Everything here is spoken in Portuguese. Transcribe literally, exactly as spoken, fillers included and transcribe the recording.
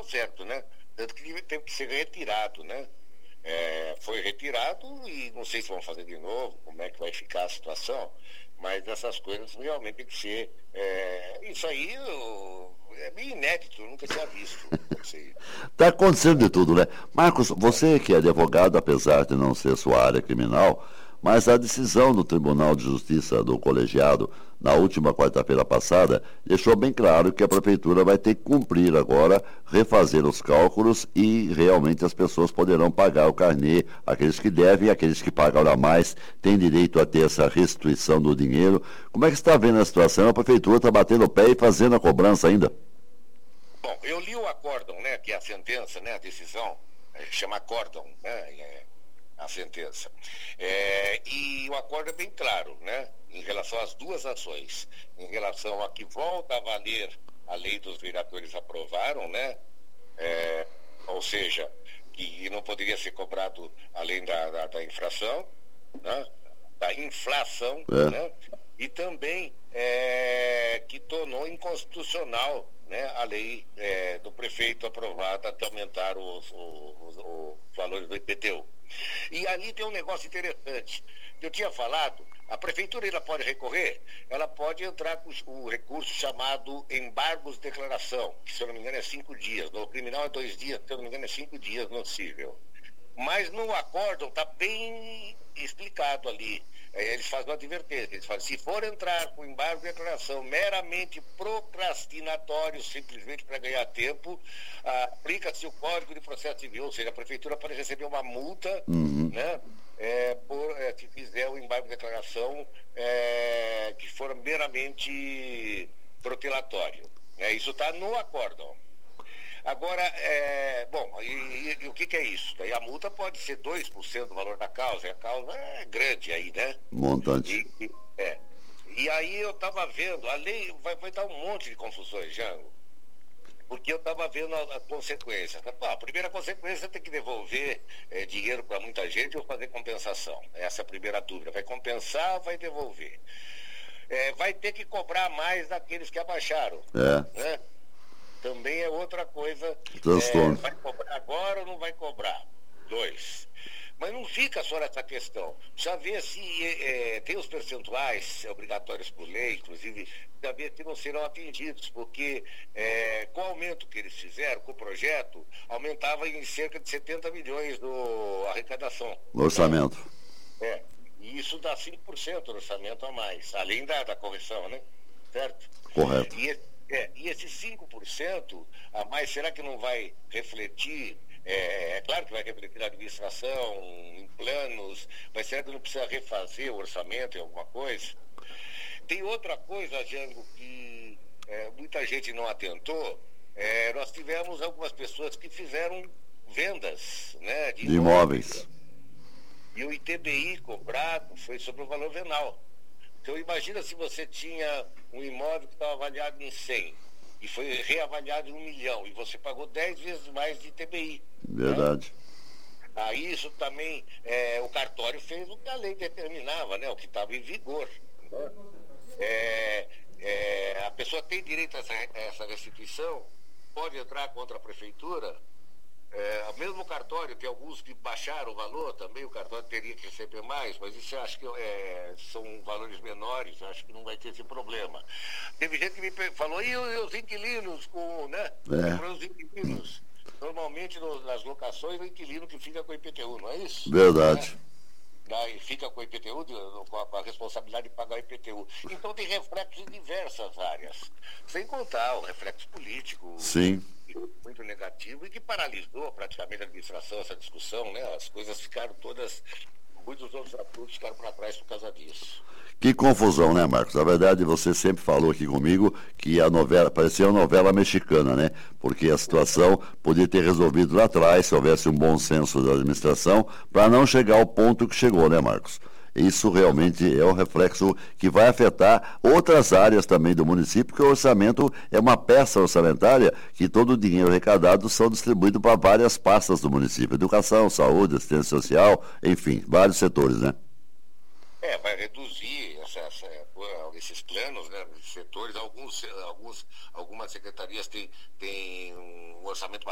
está certo, né? Tanto que teve que ser retirado, né? É, foi retirado e não sei se vão fazer de novo, como é que vai ficar a situação, mas essas coisas realmente tem que ser. É, isso aí eu, é bem inédito, eu nunca tinha visto. Está acontecendo de tudo, né? Marcos, você que é advogado, apesar de não ser sua área criminal, mas a decisão do Tribunal de Justiça do colegiado, na última quarta-feira passada, deixou bem claro que a Prefeitura vai ter que cumprir agora, refazer os cálculos e realmente as pessoas poderão pagar o carnê, aqueles que devem e aqueles que pagaram a mais têm direito a ter essa restituição do dinheiro. Como é que você está vendo a situação? A Prefeitura está batendo o pé e fazendo a cobrança ainda? Bom, eu li o acórdão, né, que é a sentença, né, a decisão, é, chama acórdão, né, é, a sentença. É, e o acordo é bem claro, né, em relação às duas ações, em relação a que volta a valer a lei dos vereadores aprovaram, né, é, ou seja, que não poderia ser cobrado além da, da, da infração, né, da inflação, é. né, e também é, que tornou inconstitucional, né, a lei é, do prefeito aprovada de aumentar os, os, os valores do I P T U. E ali tem um negócio interessante. Eu tinha falado, a prefeitura ela pode recorrer, ela pode entrar com o recurso chamado embargos de declaração, que se eu não me engano é cinco dias, no criminal é dois dias, se eu não me engano é cinco dias no cível. Mas no acórdão está bem explicado ali. Eles fazem uma advertência, eles falam, se for entrar com embargo de declaração meramente procrastinatório, simplesmente para ganhar tempo, ah, aplica-se o Código de Processo Civil, ou seja, a Prefeitura pode receber uma multa, uhum. né, é, por, é, se fizer o embargo de declaração é, que for meramente protelatório. É, isso está no acórdão. Agora, é, bom, e, e, e o que, que é isso? Daí a multa pode ser dois por cento do valor da causa, e a causa é grande aí, né? Montante. E, e, é. E aí eu estava vendo, a lei vai, vai dar um monte de confusões, Jango, porque eu estava vendo as consequências. Pô, a primeira consequência é ter que devolver é, dinheiro para muita gente ou fazer compensação. Essa é a primeira dúvida. Vai compensar ou vai devolver? É, vai ter que cobrar mais daqueles que abaixaram. É. Né? Também é outra coisa. É, vai cobrar agora ou não vai cobrar? Dois. Mas não fica só nessa questão. Já vê se é, tem os percentuais obrigatórios por lei, inclusive, já vê que não serão atingidos, porque é, com o aumento que eles fizeram, com o projeto, aumentava em cerca de setenta milhões do arrecadação. No orçamento. É. E isso dá cinco por cento do orçamento a mais, além da, da correção, né? Certo? Correto. E É, e esses cinco por cento a mais, será que não vai refletir? É, é claro que vai refletir na administração, em planos, mas será que não precisa refazer o orçamento em alguma coisa? Tem outra coisa, Jango, que é, muita gente não atentou. É, nós tivemos algumas pessoas que fizeram vendas, né, de, de imóveis. imóveis. E o I T B I cobrado foi sobre o valor venal. Então imagina se você tinha um imóvel que estava avaliado em cem e foi reavaliado em um milhão e você pagou dez vezes mais de I T B I. Verdade. Né? Aí isso também, é, o cartório fez o que a lei determinava, né? O que estava em vigor. Né? É, é, a pessoa tem direito a essa, a essa restituição, pode entrar contra a prefeitura. É, o mesmo cartório, tem alguns que baixaram o valor, também o cartório teria que receber mais, mas isso eu acho que é, são valores menores, eu acho que não vai ter esse problema. Teve gente que me falou, e os inquilinos, com, né? É. Os inquilinos. Normalmente no, nas locações o inquilino que fica com o I P T U, não é isso? Verdade. Né? Daí fica com o I P T U, com a, com a responsabilidade de pagar o I P T U. Então tem reflexos em diversas áreas, sem contar o reflexo político. Sim. Muito negativo e que paralisou praticamente a administração, essa discussão, né? As coisas ficaram todas, muitos outros assuntos ficaram para trás por causa disso. Que confusão, né, Marcos? Na verdade, você sempre falou aqui comigo que a novela parecia uma novela mexicana, né? Porque a situação podia ter resolvido lá atrás, se houvesse um bom senso da administração, para não chegar ao ponto que chegou, né, Marcos? Isso realmente é um reflexo que vai afetar outras áreas também do município, porque o orçamento é uma peça orçamentária que todo o dinheiro arrecadado são distribuídos para várias pastas do município. Educação, saúde, assistência social, enfim, vários setores, né? É, vai reduzir essa, essa, esses planos, né, esses setores. Alguns, alguns, algumas secretarias têm, têm um orçamento